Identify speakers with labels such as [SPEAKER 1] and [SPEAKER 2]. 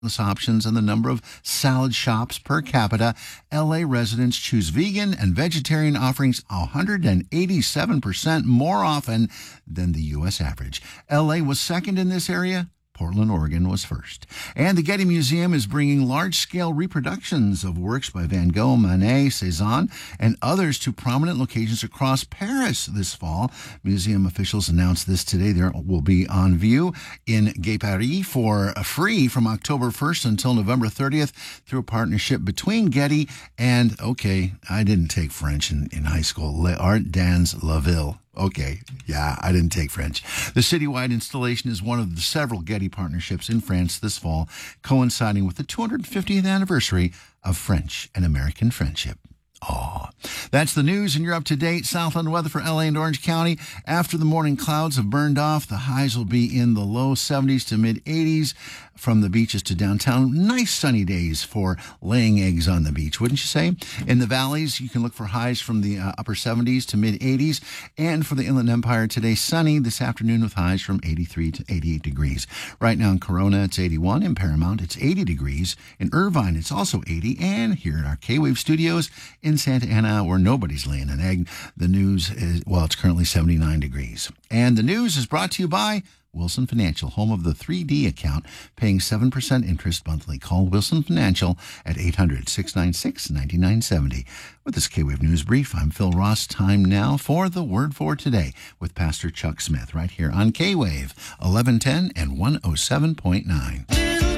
[SPEAKER 1] options and the number of salad shops per capita. LA residents choose vegan and vegetarian offerings 187% more often than the U.S. average. LA was second in this area. Portland, Oregon was first. And the Getty Museum is bringing large-scale reproductions of works by Van Gogh, Manet, Cézanne, and others to prominent locations across Paris this fall. Museum officials announced this today. They will be on view in Gay Paris for free from October 1st until November 30th through a partnership between Getty and, okay, I didn't take French in high school, Les Arts dans la Ville. Okay, yeah, I didn't take French. The citywide installation is one of the several Getty partnerships in France this fall, coinciding with the 250th anniversary of French and American friendship. Oh, that's the news, and you're up to date. Southland weather for LA and Orange County. After the morning clouds have burned off, the highs will be in the low 70s to mid 80s. From the beaches to downtown, nice sunny days for laying eggs on the beach, wouldn't you say? In the valleys, you can look for highs from the upper 70s to mid 80s. And for the Inland Empire today, sunny this afternoon with highs from 83 to 88 degrees. Right now in Corona, it's 81. In Paramount, it's 80 degrees. In Irvine, it's also 80. And here in our K-Wave studios in Santa Ana, where nobody's laying an egg, the news is, well, it's currently 79 degrees. And the news is brought to you by Wilson Financial, home of the 3D account, paying 7% interest monthly. Call Wilson Financial at 800-696-9970. With this K-Wave News Brief, I'm Phil Ross. Time now for the Word for Today with Pastor Chuck Smith right here on K-Wave 1110 and 107.9.